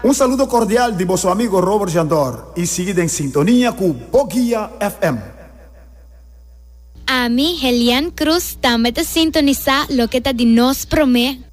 Un saludo cordial de vuestro amigo Robert Jandor y seguid en sintonía con Boguia FM. A mí, Helian Cruz, também te sintonizar lo que te de nos promete